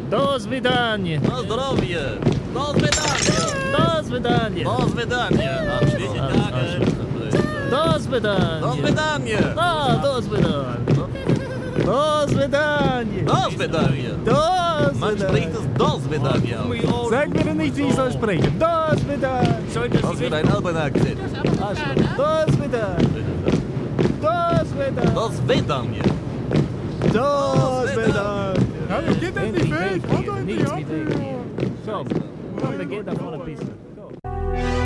До свидания. На здоровье! До свидания! До свидания. До свидания! Отличный Tag! До свидания. До свидания! Да, до свидания. До свидания. До свидания! До Man spricht свидания. es До свидания aus. Sag mir nicht, wie ich soll sprechen. До свидания. Was für ein Alban-Akzent. До свидания. До свидания. До свидания! До свидания. Ja, wir gehen in die Welt. Oder in die Nichts Hand. wie weg. So, komm, wir gehen davon ein bisschen.